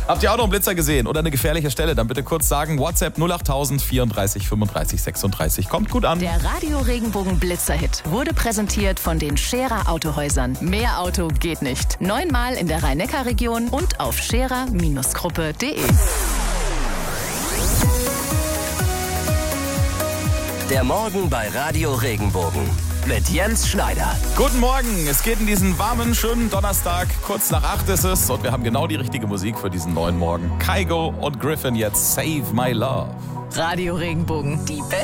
Habt ihr auch noch einen Blitzer gesehen oder eine gefährliche Stelle? Dann bitte kurz sagen, WhatsApp 08000 34 35 36. Kommt gut an. Der Radio Regenbogen Blitzerhit wurde präsentiert von den Scherer Autohäusern. Mehr Auto geht nicht. 9-mal in der Rhein-Neckar-Region und auf scherer-gruppe.de. Der Morgen bei Radio Regenbogen mit Jens Schneider. Guten Morgen, es geht in diesen warmen, schönen Donnerstag. Kurz nach 8 ist es und wir haben genau die richtige Musik für diesen neuen Morgen. Kygo und Griffin jetzt Save My Love. Radio Regenbogen, die beste